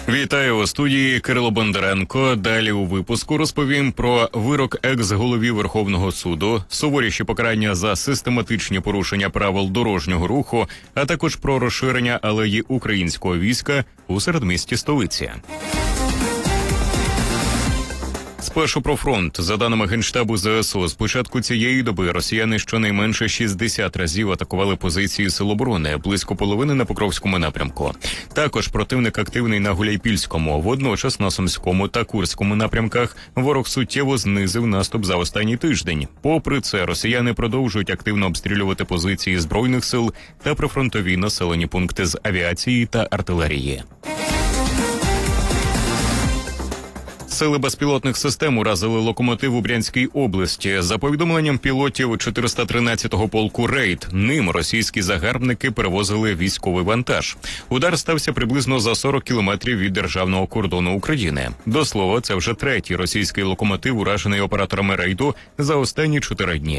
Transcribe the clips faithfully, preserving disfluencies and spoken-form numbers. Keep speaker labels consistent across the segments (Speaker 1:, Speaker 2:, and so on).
Speaker 1: Вітаю у студії Кирило Бондаренко. Далі у випуску розповім про вирок екс-голові Верховного суду, суворіші покарання за систематичні порушення правил дорожнього руху, а також про розширення алеї українського війська у середмісті столиці. Спершу про фронт. За даними Генштабу ЗСУ, з початку цієї доби росіяни щонайменше шістдесят разів атакували позиції Сил оборони, близько половини на Покровському напрямку. Також противник активний на Гуляйпільському, водночас на Сумському та Курському напрямках ворог суттєво знизив наступ за останній тиждень. Попри це, росіяни продовжують активно обстрілювати позиції Збройних сил та прифронтові населені пункти з авіації та артилерії. Сили безпілотних систем уразили локомотив у Брянській області. За повідомленням пілотів чотириста тринадцятого полку «Рейд», ним російські загарбники перевозили військовий вантаж. Удар стався приблизно за сорок кілометрів від державного кордону України. До слова, це вже третій російський локомотив, уражений операторами «Рейду» за останні чотири дні.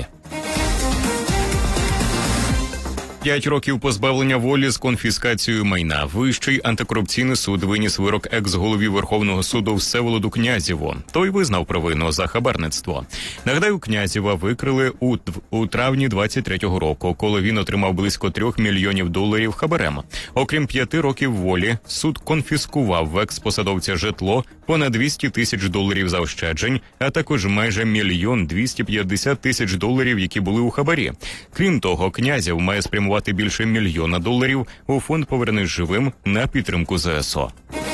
Speaker 1: П'ять років позбавлення волі з конфіскацією майна. Вищий антикорупційний суд виніс вирок екс-голові Верховного суду Всеволоду Князєву. Той визнав провину за хабарництво. Нагадаю, Князєва викрили у, у травні двадцять третього року, коли він отримав близько трьох мільйонів доларів хабарем. Окрім п'яти років волі, суд конфіскував в екс-посадовця житло, понад двісті тисяч доларів заощаджень, а також майже мільйон двісті п'ятдесят тисяч доларів, які були у хабарі. Крім того, Князєв має спрямувати більше мільйона доларів у фонд «Повернись живим» на підтримку ЗСУ.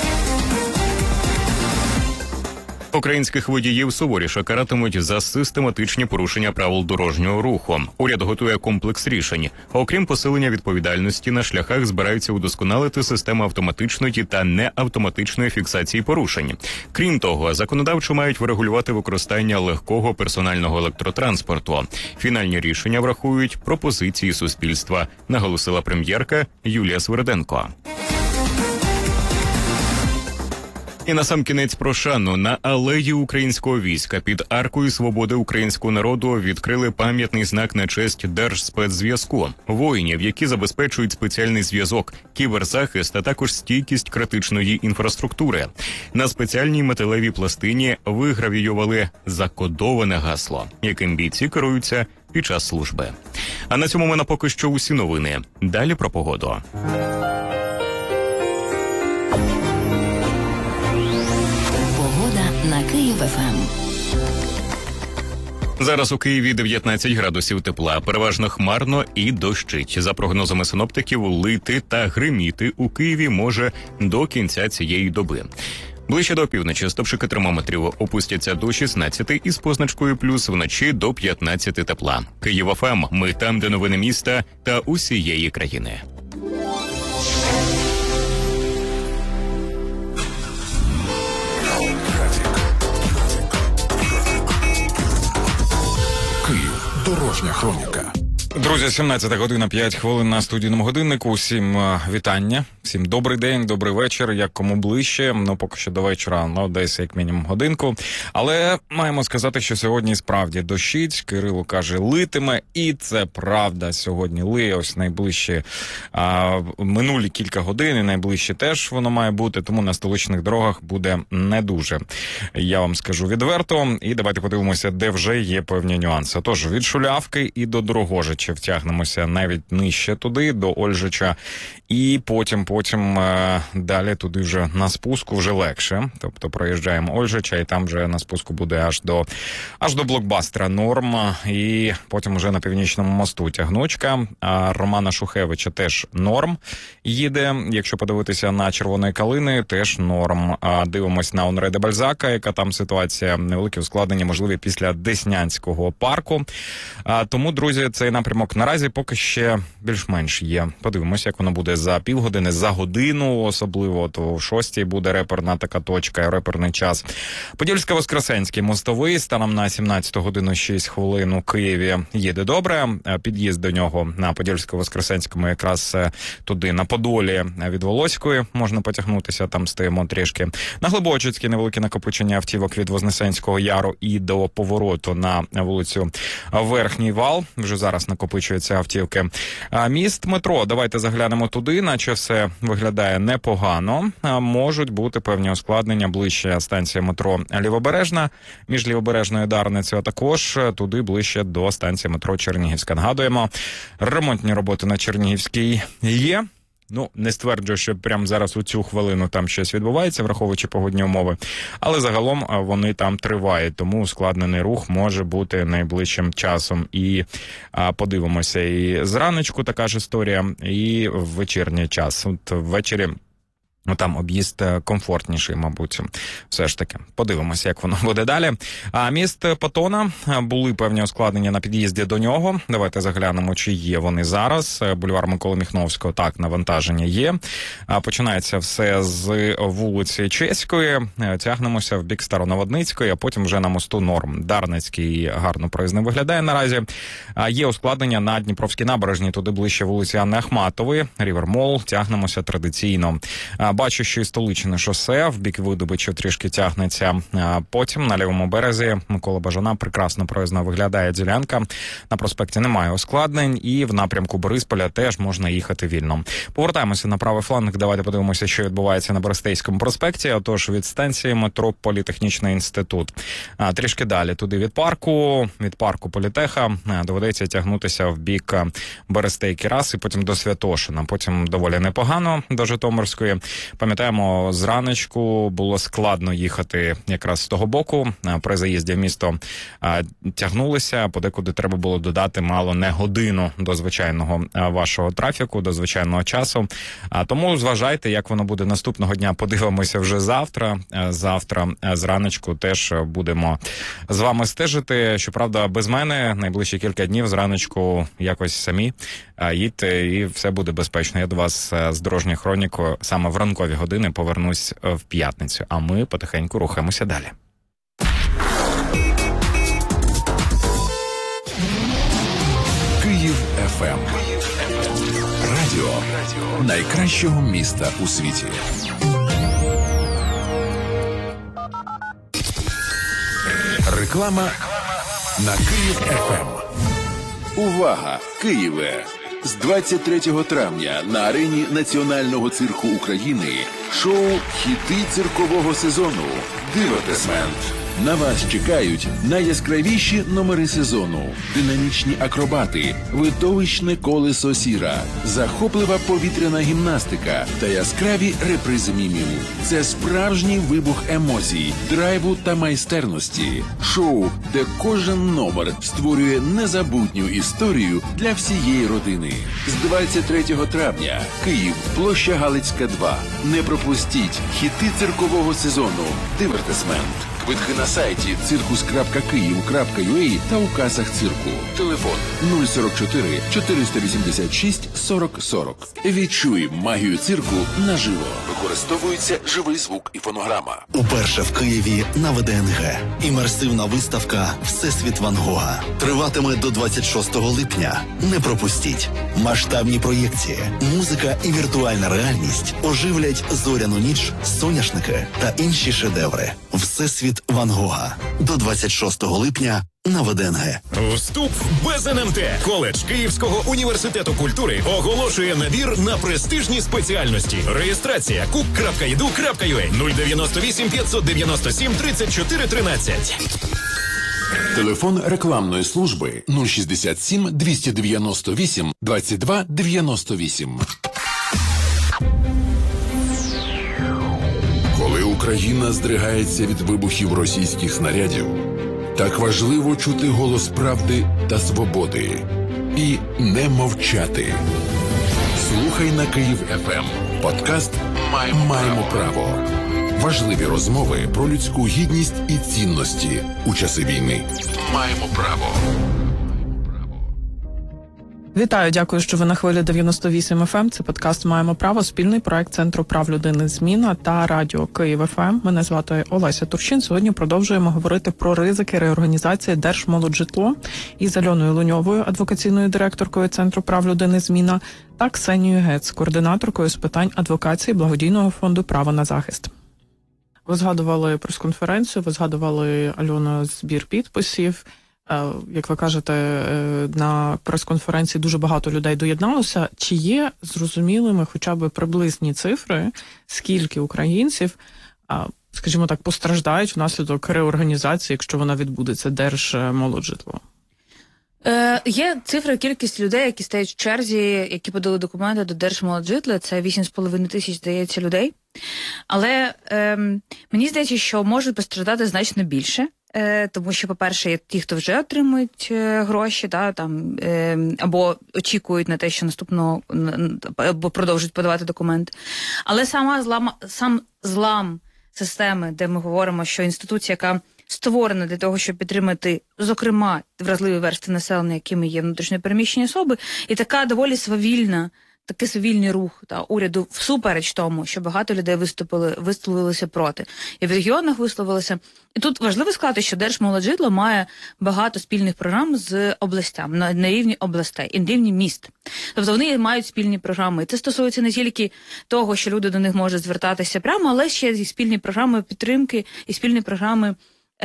Speaker 1: Українських водіїв суворіше каратимуть за систематичні порушення правил дорожнього руху. Уряд готує комплекс рішень. Окрім посилення відповідальності, на шляхах збираються удосконалити систему автоматичної та неавтоматичної фіксації порушень. Крім того, законодавчо мають врегулювати використання легкого персонального електротранспорту. Фінальні рішення врахують пропозиції суспільства, наголосила прем'єрка Юлія Сверденко. І насамкінець про шану. На алеї українського війська під Аркою Свободи українського народу відкрили пам'ятний знак на честь Держспецзв'язку. Воїнів, які забезпечують спеціальний зв'язок, кіберзахист, а також стійкість критичної інфраструктури. На спеціальній металевій пластині вигравіювали закодоване гасло, яким бійці керуються під час служби. А на цьому в мене поки що усі новини. Далі про погоду.
Speaker 2: На Київ-ФМ.
Speaker 1: Зараз у Києві дев'ятнадцять градусів тепла, переважно хмарно і дощить. За прогнозами синоптиків, лити та гриміти у Києві може до кінця цієї доби. Ближче до півночі стопчики термометрів опустяться до шістнадцяти із позначкою плюс, вночі до п'ятнадцяти тепла. Київ-ФМ. Ми там, де новини міста та усієї країни.
Speaker 3: Дорожня хроніка.
Speaker 4: Друзі, сімнадцята година, п'ять хвилин на студійному годиннику. Всім вітання, всім добрий день, добрий вечір, як кому ближче. Ну, поки що до вечора, ну, десь як мінімум годинку. Але маємо сказати, що сьогодні справді дощить. Кирило каже, литиме, і це правда. Сьогодні лиє, ось найближчі а, минулі кілька годин, і найближче теж воно має бути, тому на столичних дорогах буде не дуже. Я вам скажу відверто. І давайте подивимося, де вже є певні нюанси. Тож, від Шулявки і до Дорогожича втягнемося навіть нижче туди, до Ольжича, і потім, потім е, далі туди вже на спуску вже легше. Тобто проїжджаємо Ольжича, і там вже на спуску буде аж до, аж до блокбастера норм, і потім вже на Північному мосту тягнучка. А Романа Шухевича теж норм їде. Якщо подивитися на Червоної Калини, теж норм. А дивимось на Онре де Бальзака, яка там ситуація, невеликі ускладнення можливі після Деснянського парку. А, тому, друзі, цей напрямок наразі поки ще більш-менш є. Подивимося, як воно буде за півгодини, за годину, особливо, то в шостій буде реперна така точка, реперний час. Подільсько-Воскресенський мостовий, станом на сімнадцяту годину шість хвилин у Києві їде добре. Під'їзд до нього на Подільсько-Воскресенському якраз туди, на Подолі від Волоської можна потягнутися, там стоїмо трішки. На Глибочицькій невелике накопичення автівок від Вознесенського яру і до повороту на вулицю Верхній Вал. Вже зараз накопичення накопичуються автівки. А міст метро, давайте заглянемо туди, наче все виглядає непогано. А можуть бути певні ускладнення ближче станція метро Лівобережна, між Лівобережною і Дарницею, а також туди ближче до станції метро Чернігівська. Нагадуємо, ремонтні роботи на Чернігівській є. Ну, не стверджую, що прямо зараз у цю хвилину там щось відбувається, враховуючи погодні умови, але загалом вони там тривають, тому ускладнений рух може бути найближчим часом. І а, подивимося, і зраночку така ж історія, і в вечірній час. От ввечері ну, там об'їзд комфортніший, мабуть, все ж таки. Подивимося, як воно буде далі. А міст Патона, були певні ускладнення на під'їзді до нього. Давайте заглянемо, чи є вони зараз. Бульвар Миколи Міхновського, так, навантаження є. А починається все з вулиці Чеської, тягнемося в бік Староноводницької, а потім вже на мосту Норм. Дарницький гарно проїзд не виглядає наразі. А є ускладнення на Дніпровській набережній, туди ближче вулиці Анни Ахматової, Рівермол, тягнемося традиційно. Бачу, що і Столичне шосе в бік Видобичів трішки тягнеться. Потім на лівому березі Миколи Бажана прекрасно проїзно виглядає ділянка. На проспекті немає ускладнень і в напрямку Борисполя теж можна їхати вільно. Повертаємося на правий фланг. Давайте подивимося, що відбувається на Берестейському проспекті. Отож, від станції метро Політехнічний інститут. Трішки далі туди від парку, від парку Політеха доведеться тягнутися в бік Берестейки раз і потім до Святошина. Потім доволі непогано до Житомирської. Пам'ятаємо, зраночку було складно їхати якраз з того боку. При заїзді в місто тягнулися, подекуди треба було додати мало не годину до звичайного вашого трафіку, до звичайного часу. Тому зважайте, як воно буде наступного дня, подивимося вже завтра. Завтра зраночку теж будемо з вами стежити. Щоправда, без мене найближчі кілька днів зраночку якось самі їдьте і все буде безпечно. Я до вас з Дорожньою хронікою саме в ранкові години повернусь в п'ятницю, а ми потихеньку рухаємося далі.
Speaker 3: Київ еф ем. Радіо найкращого міста у світі. Реклама на Київ еф ем.
Speaker 2: Увага, Києве! З двадцять третього травня на арені Національного цирку України шоу «Хіти циркового сезону» «Дивертисмент». На вас чекають найяскравіші номери сезону, динамічні акробати, видовищне колесо сіра, захоплива повітряна гімнастика та яскраві репризи мімів. Це справжній вибух емоцій, драйву та майстерності. Шоу, де кожен номер створює незабутню історію для всієї родини. З двадцять третього травня Київ, площа Галицька, два. Не пропустіть хіти циркового сезону «Дивертисмент». Квитки на сайті циркус крапка київ крапка ю а та у касах цирку. Телефон нуль сорок чотири чотириста вісімдесят шість сорок сорок. Відчуй магію цирку наживо. Використовується живий звук і фонограма.
Speaker 5: Уперше в Києві на ве де ен ге. Імерсивна виставка «Всесвіт Ван Гога» триватиме до двадцять шостого липня. Не пропустіть. Масштабні проєкції, музика і віртуальна реальність оживлять зоряну ніч, соняшники та інші шедеври. «Всесвіт Ван Гога» до двадцять шостого липня на ве де ен ге.
Speaker 6: Вступ без ен ем те. Коледж Київського університету культури оголошує набір на престижні спеціальності. Реєстрація кук крапка і ді ю крапка ю а нуль дев'яносто вісім п'ятсот дев'яносто сім тридцять чотири тринадцять.
Speaker 2: Телефон рекламної служби нуль шістдесят сім двісті дев'яносто вісім двадцять два дев'яносто вісім. Коли Україна здригається від вибухів російських снарядів, так важливо чути голос правди та свободи і не мовчати. Слухай на Київ еф ем. Подкаст «Маємо, Маємо право». Важливі розмови про людську гідність і цінності у часи війни. Маємо право.
Speaker 7: Вітаю, дякую, що ви на хвилі дев'яносто вісім еф ем. Це подкаст «Маємо право», спільний проект Центру прав людини «Зміна» та радіо Київ еф ем. Мене звати Олеся Турчин. Сьогодні продовжуємо говорити про ризики реорганізації Держмолоджитло із Альоною Луньовою, адвокаційною директоркою Центру прав людини «Зміна», та Ксенією Гец, координаторкою з питань адвокації благодійного фонду «Право на захист». Ви згадували прес-конференцію, ви згадували, Альона, збір підписів. Як ви кажете, на прес-конференції дуже багато людей доєдналося. Чи є зрозумілими хоча б приблизні цифри, скільки українців, скажімо так, постраждають внаслідок реорганізації, якщо вона відбудеться, Держмолоджитло?
Speaker 8: Е, є цифра кількість людей, які стоять в черзі, які подали документи до Держмолоджитла. Це вісім з половиною тисяч, здається, людей. Але е, мені здається, що можуть постраждати значно більше. Е, тому що, по-перше, є ті, хто вже отримують е, гроші, да, там, е, або очікують на те, що наступного, або продовжують подавати документи. Але сама злам, сам злам системи, де ми говоримо, що інституція, яка створена для того, щоб підтримати, зокрема, вразливі верстви населення, якими є внутрішньо переміщені особи, і така доволі свавільна, такий свавільний рух та уряду всупереч тому, що багато людей виступили, висловилися проти. І в регіонах висловилися. І тут важливо сказати, що Держмолоджитло має багато спільних програм з областями, на, на рівні областей, і на рівні міст. Тобто вони мають спільні програми. І це стосується не тільки того, що люди до них можуть звертатися прямо, але ще й спільні програми підтримки, і спільні програми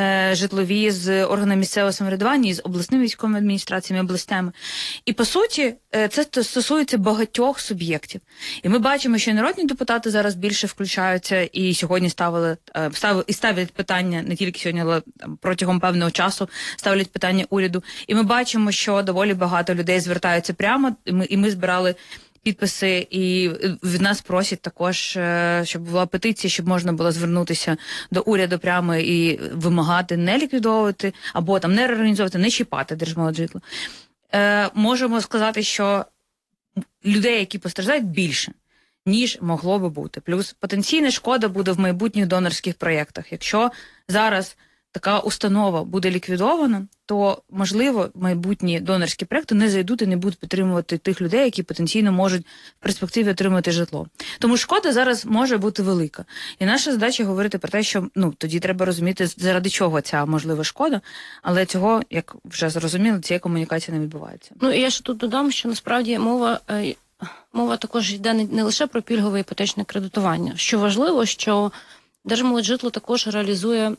Speaker 8: житлові з органами місцевого самоврядування і з обласними військовими адміністраціями, областями. І, по суті, це стосується багатьох суб'єктів. І ми бачимо, що народні депутати зараз більше включаються і сьогодні ставили, ставили, і ставлять питання, не тільки сьогодні, але протягом певного часу ставлять питання уряду. І ми бачимо, що доволі багато людей звертаються прямо, і ми, і ми збирали підписи, і від нас просять також, щоб була петиція, щоб можна було звернутися до уряду прямо і вимагати не ліквідовувати, або там не реорганізовувати, не чіпати Держмолоджитло. Е, можемо сказати, що людей, які постраждають, більше, ніж могло би бути. Плюс потенційна шкода буде в майбутніх донорських проєктах. Якщо зараз така установа буде ліквідована, то, можливо, майбутні донорські проекти не зайдуть і не будуть підтримувати тих людей, які потенційно можуть в перспективі отримати житло. Тому шкода зараз може бути велика. І наша задача говорити про те, що ну тоді треба розуміти, заради чого ця можлива шкода, але цього, як вже зрозуміло, цієї комунікації не відбувається.
Speaker 9: Ну і я ще тут додам, що насправді мова, мова також йде не, не лише про пільгове іпотечне кредитування. Що важливо, що Держмолоджитло також реалізує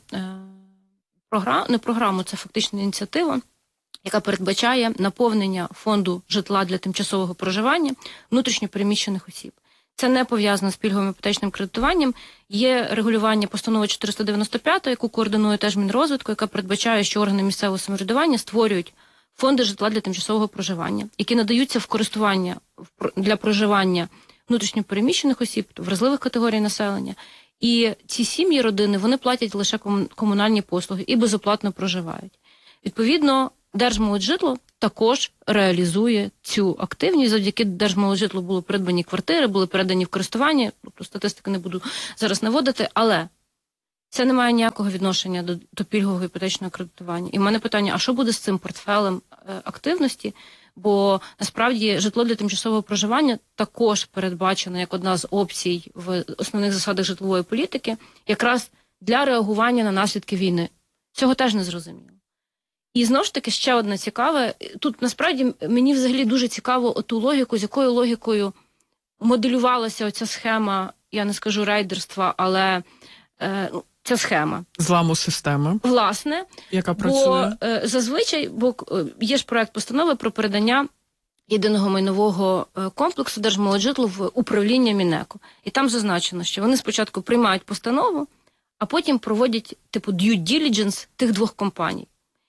Speaker 9: програм, не програму, це фактично ініціатива, яка передбачає наповнення фонду житла для тимчасового проживання внутрішньо переміщених осіб. Це не пов'язано з пільговим іпотечним кредитуванням. Є регулювання постанови чотириста дев'яносто п'ять, яку координує теж Мінрозвитку, яка передбачає, що органи місцевого самоврядування створюють фонди житла для тимчасового проживання, які надаються в користування для проживання внутрішньо переміщених осіб, вразливих категорій населення. І ці сім'ї, родини, вони платять лише комунальні послуги і безоплатно проживають. Відповідно, Держмолоджитло також реалізує цю активність. Завдяки Держмолоджитлу були придбані квартири, були передані в користування, тобто статистики не буду зараз наводити, але це не має ніякого відношення до, до пільгового іпотечного кредитування. І в мене питання, а що буде з цим портфелем е, активності? Бо, насправді, житло для тимчасового проживання також передбачено як одна з опцій в основних засадах житлової політики, якраз для реагування на наслідки війни. Цього теж не зрозуміло. І, знову ж таки, ще одне цікаве. Тут, насправді, мені взагалі дуже цікаво оту логіку, з якою логікою моделювалася оця схема, я не скажу рейдерства, але е, ця схема.
Speaker 7: Зламу системи.
Speaker 9: Власне.
Speaker 7: Яка працює.
Speaker 9: Бо е, зазвичай, бо є ж проект постанови про передання єдиного майнового комплексу Держмолоджитлу в управління Мінеко. І там зазначено, що вони спочатку приймають постанову, а потім проводять, типу, due diligence тих двох компаній.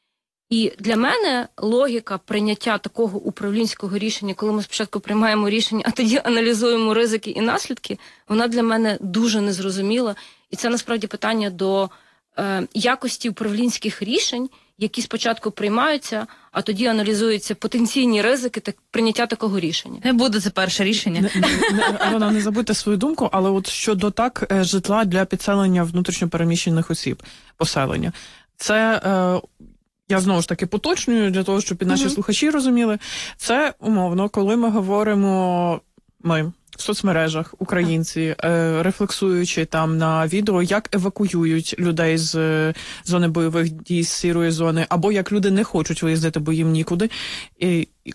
Speaker 9: І для мене логіка прийняття такого управлінського рішення, коли ми спочатку приймаємо рішення, а тоді аналізуємо ризики і наслідки, вона для мене дуже незрозуміла. І це насправді питання до е, якості управлінських рішень, які спочатку приймаються, а тоді аналізуються потенційні ризики так, прийняття такого рішення.
Speaker 8: Не буде це перше рішення.
Speaker 7: Не, не, Альона, не забудьте свою думку, але от щодо так житла для підселення внутрішньопереміщених осіб, поселення. Це... Е, Я знову ж таки поточнюю, для того, щоб і наші uh-huh. слухачі розуміли. Це, умовно, коли ми говоримо, ми в соцмережах, українці, е, рефлексуючи там на відео, як евакуюють людей з е, зони бойових дій, з сірої зони, або як люди не хочуть виїздити, бо їм нікуди. І, і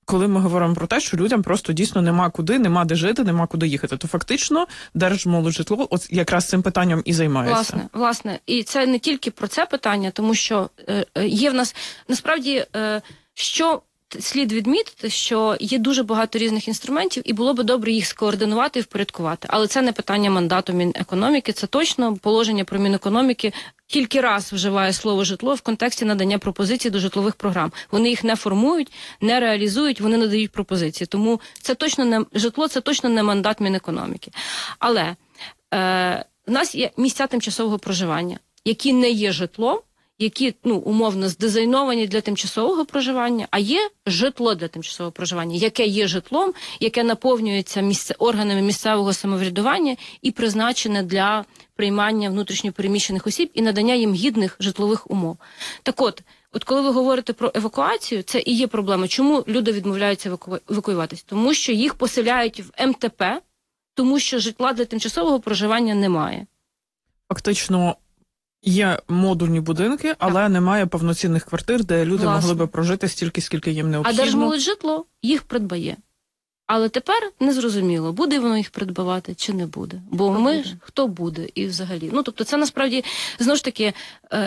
Speaker 7: коли ми говоримо про те, що людям просто дійсно нема куди, нема де жити, нема куди їхати, то фактично Держмолоджитло от якраз цим питанням і займається.
Speaker 9: Власне, власне. І це не тільки про це питання, тому що е, є в нас, насправді, е, що слід відмітити, що є дуже багато різних інструментів, і було би добре їх скоординувати і впорядкувати. Але це не питання мандату Мінекономіки, це точно положення про Мінекономіки кілька раз вживає слово житло в контексті надання пропозицій до житлових програм. Вони їх не формують, не реалізують, вони надають пропозиції. Тому це точно не житло, це точно не мандат Мінекономіки. Але е, в нас є місця тимчасового проживання, які не є житлом, які, ну, умовно, здизайновані для тимчасового проживання, а є житло для тимчасового проживання, яке є житлом, яке наповнюється місце, органами місцевого самоврядування і призначене для приймання внутрішньопереміщених осіб і надання їм гідних житлових умов. Так от, от коли ви говорите про евакуацію, це і є проблема. Чому люди відмовляються еваку... евакуюватись? Тому що їх поселяють в ем те пе, тому що житла для тимчасового проживання немає.
Speaker 7: Фактично, є модульні будинки, але так. немає повноцінних квартир, де люди Власне. могли би прожити стільки, скільки їм необхідно.
Speaker 9: А Держмолоджитло їх придбає. Але тепер незрозуміло, буде воно їх придбавати чи не буде. Бо хто ми, буде? хто буде і взагалі. Ну, тобто це насправді, знову ж таки, е,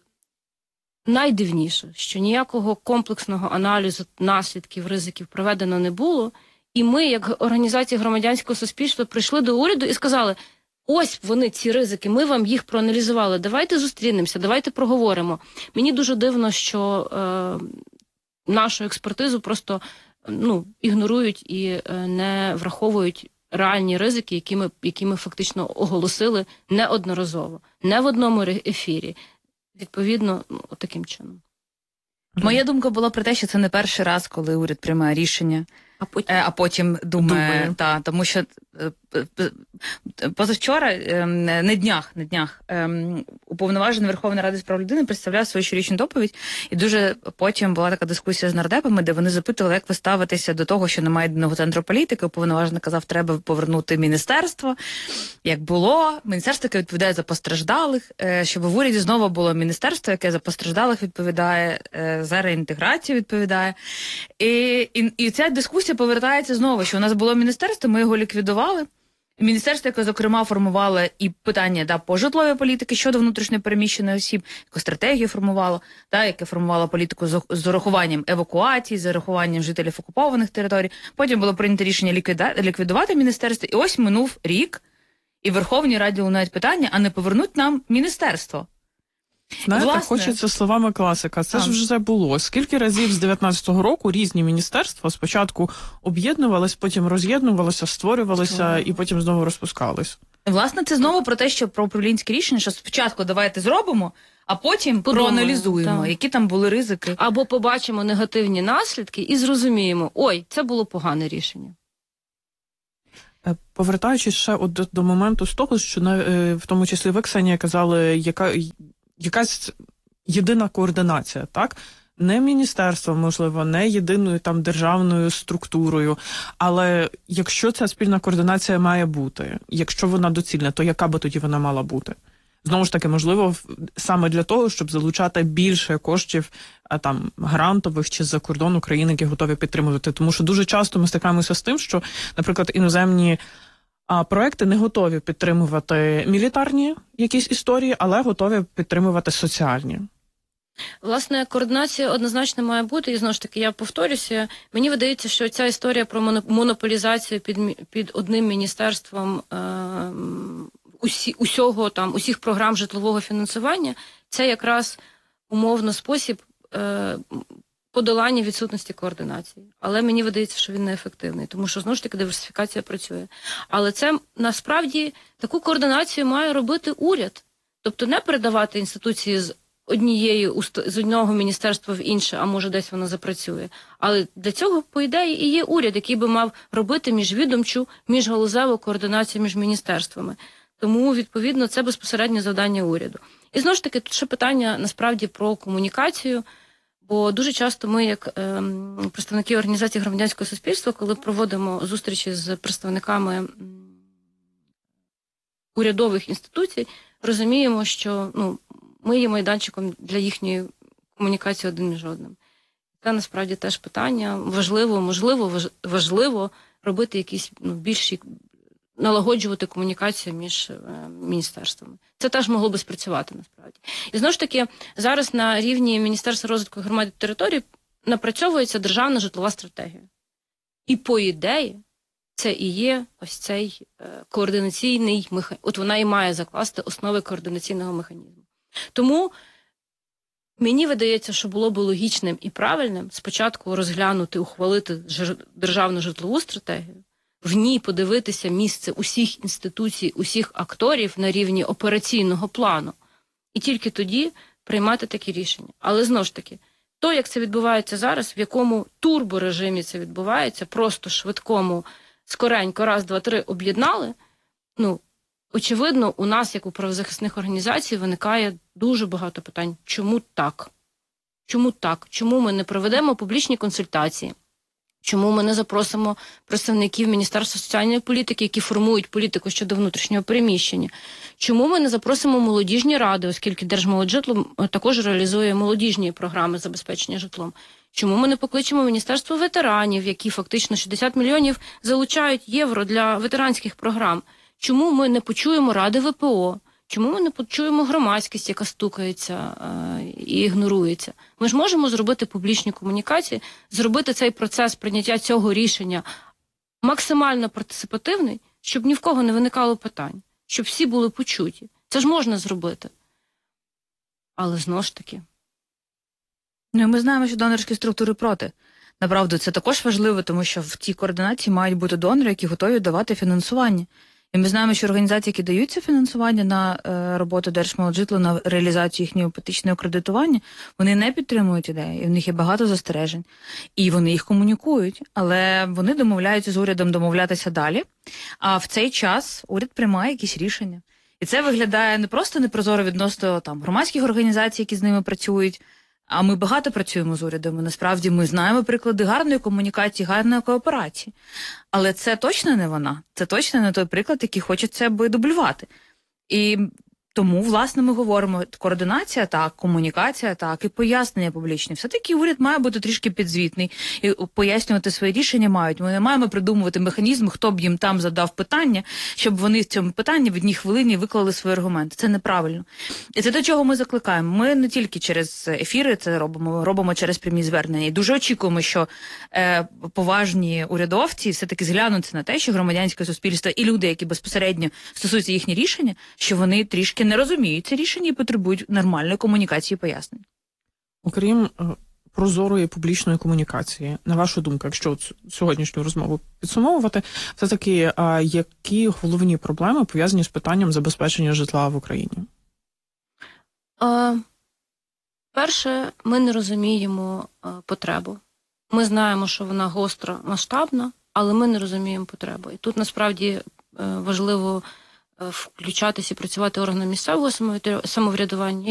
Speaker 9: найдивніше, що ніякого комплексного аналізу наслідків, ризиків проведено не було. І ми, як організації громадянського суспільства, прийшли до уряду і сказали: ось вони, ці ризики, ми вам їх проаналізували, давайте зустрінемося, давайте проговоримо. Мені дуже дивно, що е, нашу експертизу просто ну, ігнорують і е, не враховують реальні ризики, які ми, які ми фактично оголосили неодноразово, не в одному ефірі. Відповідно, ну, таким чином.
Speaker 8: Моя думка була про те, що це не перший раз, коли уряд приймає рішення, а потім, а потім думає, думає. Та, тому що позавчора, не днях, не днях, уповноважений Верховної Ради з прав людини представляв свою щорічну доповідь, і дуже потім була така дискусія з нардепами, де вони запитували, як ви ставитеся до того, що немає єдиного центру політики. Уповноважений казав, треба повернути міністерство. Як було, міністерство, яке відповідає за постраждалих, щоб в уряді знову було міністерство, яке за постраждалих відповідає, за реінтеграцію відповідає. І, і, і ця дискусія повертається знову, що у нас було міністерство, ми його ліквідували. Міністерство, яке, зокрема, формувало і питання да, по житловій політики щодо внутрішньопереміщених осіб, яку стратегію формувало, да, яке формувало політику з, з урахуванням евакуації, з урахуванням жителів окупованих територій. Потім було прийнято рішення ліквіда... ліквідувати міністерство. І ось минув рік, і в Верховній Раді лунають питання, а не повернуть нам міністерство.
Speaker 7: Знаєте,
Speaker 9: Власне,
Speaker 7: хочеться словами класика. Це
Speaker 9: там.
Speaker 7: ж вже було. Скільки разів з дев'ятнадцятого року різні міністерства спочатку об'єднувались, потім роз'єднувалися, створювалися Що? і потім знову розпускались.
Speaker 8: Власне, це знову про те, що про управлінське рішення, що спочатку давайте зробимо, а потім
Speaker 9: Подумаємо,
Speaker 8: проаналізуємо, так. які там були ризики.
Speaker 9: Або побачимо негативні наслідки і зрозуміємо, ой, це було погане рішення.
Speaker 7: Повертаючись ще от до, до моменту з того, що на, в тому числі ви, Ксенія, казали, яка... якась єдина координація, так? Не міністерство, можливо, не єдиною там державною структурою, але якщо ця спільна координація має бути, якщо вона доцільна, то яка би тоді вона мала бути? Знову ж таки, можливо, саме для того, щоб залучати більше коштів там грантових чи з-за кордону країн, які готові підтримувати. Тому що дуже часто ми стикаємося з тим, що, наприклад, іноземні А проекти не готові підтримувати мілітарні якісь історії, але готові підтримувати соціальні.
Speaker 9: Власне, координація однозначно має бути, і знову ж таки, я повторюся, мені видається, що ця історія про монополізацію під, під одним міністерством е, усі, усього, там, усіх програм житлового фінансування, це якраз умовно спосіб е, подолання відсутності координації. Але мені видається, що він неефективний, тому що, знову ж таки, диверсифікація працює. Але це, насправді, таку координацію має робити уряд. Тобто не передавати інституції з однієї, з одного міністерства в інше, а може десь воно запрацює. Але для цього, по ідеї, і є уряд, який би мав робити міжвідомчу, міжгалузеву координацію між міністерствами. Тому, відповідно, це безпосереднє завдання уряду. І, знову ж таки, тут ще питання, насправді, про комунікацію. Бо дуже часто ми, як е, представники організації громадянського суспільства, коли проводимо зустрічі з представниками урядових інституцій, розуміємо, що ну, ми є майданчиком для їхньої комунікації один між одним. Це насправді теж питання. Важливо, можливо, важ- важливо робити якісь ну, більші, налагоджувати комунікацію між е, міністерствами. Це теж могло би спрацювати насправді. І знову ж таки, зараз на рівні Міністерства розвитку громад і територій напрацьовується державна житлова стратегія. І по ідеї це і є ось цей е, координаційний механізм. От вона і має закласти основи координаційного механізму. Тому мені видається, що було б логічним і правильним спочатку розглянути, ухвалити жир- державну житлову стратегію, в ній подивитися місце усіх інституцій, усіх акторів на рівні операційного плану. І тільки тоді приймати такі рішення. Але знову ж таки, то, як це відбувається зараз, в якому турборежимі це відбувається, просто швидкому, скоренько, раз, два, три об'єднали, ну, очевидно, у нас, як у правозахисних організацій, виникає дуже багато питань. Чому так? Чому так? Чому ми не проведемо публічні консультації? Чому ми не запросимо представників Міністерства соціальної політики, які формують політику щодо внутрішнього переміщення? Чому ми не запросимо молодіжні ради, оскільки Держмолоджитло також реалізує молодіжні програми забезпечення житлом? Чому ми не покличемо Міністерство ветеранів, які фактично шістдесят мільйонів залучають євро для ветеранських програм? Чому ми не почуємо Ради В П О? Чому ми не почуємо громадськість, яка стукається е, і ігнорується? Ми ж можемо зробити публічні комунікації, зробити цей процес прийняття цього рішення максимально партисипативний, щоб ні в кого не виникало питань, щоб всі були почуті. Це ж можна зробити. Але знову ж таки.
Speaker 8: Ну, і ми знаємо, що донорські структури проти. Направду, це також важливо, тому що в тій координації мають бути донори, які готові давати фінансування. І ми знаємо, що організації, які дають це фінансування на е, роботу Держмолоджитлу, на реалізацію їхнього іпотечного кредитування, вони не підтримують ідеї, і в них є багато застережень. І вони їх комунікують, але вони домовляються з урядом домовлятися далі, а в цей час уряд приймає якісь рішення. І це виглядає не просто непрозоро відносно там громадських організацій, які з ними працюють, а ми багато працюємо з урядами. Насправді ми знаємо приклади гарної комунікації, гарної кооперації. Але це точно не вона. Це точно не той приклад, який хочеться би дублювати. І тому, власне, ми говоримо, координація так, комунікація так, і пояснення публічні. Все-таки уряд має бути трішки підзвітний, і пояснювати свої рішення мають. Ми не маємо придумувати механізм, хто б їм там задав питання, щоб вони в цьому питанні в одній хвилині виклали свої аргументи. Це неправильно. І це до чого ми закликаємо. Ми не тільки через ефіри це робимо, робимо через прямі звернення. І дуже очікуємо, що е, поважні урядовці все-таки зглянуться на те, що громадянське суспільство і люди, які безпосередньо стосуються їхні рішення, що вони трішки не розуміють ці рішення і потребують нормальної комунікації і пояснень.
Speaker 7: Окрім е, прозорої публічної комунікації, на вашу думку, якщо сьогоднішню розмову підсумовувати, все-таки е, які головні проблеми пов'язані з питанням забезпечення житла в Україні?
Speaker 9: Е, перше, ми не розуміємо е, потребу. Ми знаємо, що вона гостра, масштабна, але ми не розуміємо потребу. І тут насправді е, важливо включатися і працювати органам місцевого самоврядування.